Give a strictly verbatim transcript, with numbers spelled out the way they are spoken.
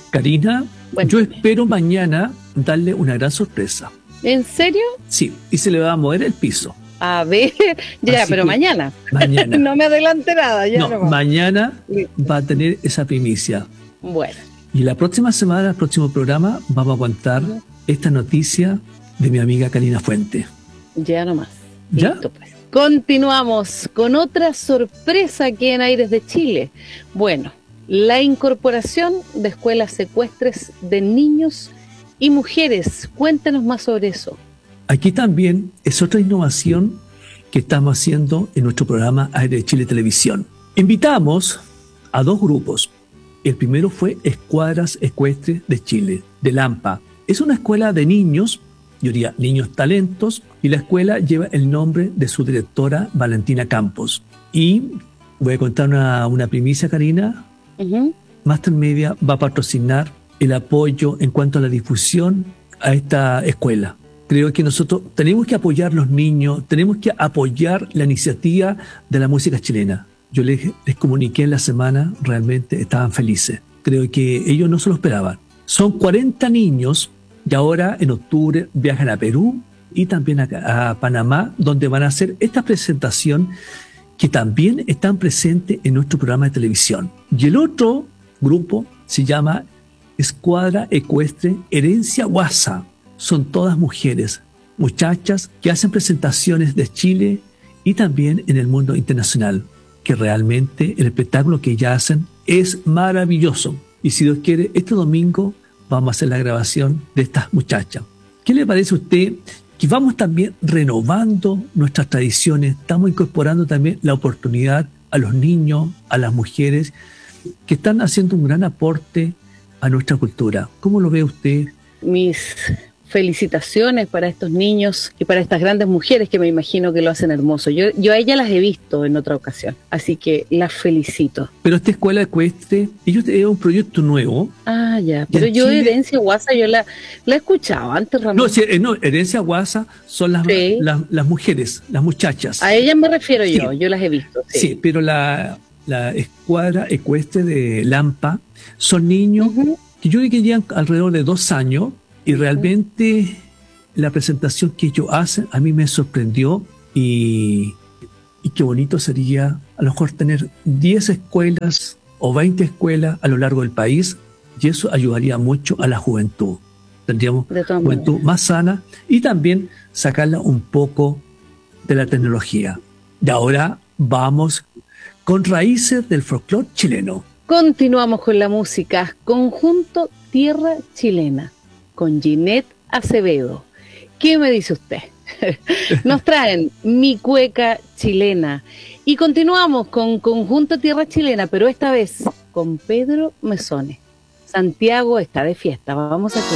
Karina, Bueno, yo espero mañana darle una gran sorpresa. ¿en serio? Sí, y se le va a mover el piso. A ver, ya, Así pero que mañana. mañana. No me adelante nada, ya No, no va. mañana va a tener esa primicia. Bueno, Y la próxima semana, el próximo programa, vamos a contar Ujú. esta noticia de mi amiga Karina Fuente. ya nomás. ¿Ya? Listo, pues. Continuamos con otra sorpresa aquí en Aires de Chile. Bueno, la incorporación de escuelas secuestres de niños y mujeres. Cuéntanos más sobre eso. Aquí también es otra innovación que estamos haciendo en nuestro programa Aire de Chile Televisión. Invitamos a dos grupos. El primero fue Escuadras Ecuestres de Chile, de Lampa. Es una escuela de niños, yo diría niños talentos, y la escuela lleva el nombre de su directora, Valentina Campos. Y voy a contar una, una primicia, Karina. Uh-huh. Master Media va a patrocinar el apoyo en cuanto a la difusión a esta escuela. Creo que nosotros tenemos que apoyar a los niños, tenemos que apoyar la iniciativa de la música chilena. Yo les, les comuniqué en la semana, realmente estaban felices. Creo que ellos no se lo esperaban. Son cuarenta niños y ahora en octubre viajan a Perú y también a, a Panamá, donde van a hacer esta presentación que también están presentes en nuestro programa de televisión. Y el otro grupo se llama Escuadra Ecuestre Herencia Guasa. Son todas mujeres, muchachas que hacen presentaciones de Chile y también en el mundo internacional, que realmente el espectáculo que ellas hacen es maravilloso. Y si Dios quiere, este domingo vamos a hacer la grabación de estas muchachas. ¿Qué le parece a usted que vamos también renovando nuestras tradiciones? Estamos incorporando también la oportunidad a los niños, a las mujeres, que están haciendo un gran aporte a nuestra cultura. ¿Cómo lo ve usted? Mis felicitaciones para estos niños y para estas grandes mujeres que me imagino que lo hacen hermoso. Yo, yo a ellas las he visto en otra ocasión, así que las felicito. Pero esta escuela ecuestre, ellos es un proyecto nuevo. Ah, ya, pero en yo Chile- Herencia Guasa yo la, la he escuchado antes, Ramón. No, sí, eh, no, Herencia Guasa son las, Sí. las, las mujeres, las muchachas. A ellas me refiero Sí. yo, yo las he visto. Sí, Sí, pero la, la escuadra ecuestre de Lampa son niños Ujú. que yo creo que llevan alrededor de dos años y realmente la presentación que ellos hacen a mí me sorprendió y, y qué bonito sería a lo mejor tener diez escuelas o veinte escuelas a lo largo del país y eso ayudaría mucho a la juventud. Tendríamos De todas juventud maneras. más sana y también sacarla un poco de la tecnología. Y ahora vamos con raíces del folclore chileno. Continuamos con la música. Conjunto Tierra Chilena, con Ginette Acevedo. ¿Qué me dice usted? Nos traen Mi Cueca Chilena. Y continuamos con Conjunto Tierra Chilena, pero esta vez con Pedro Mesones. Santiago está de fiesta. Vamos a escuchar.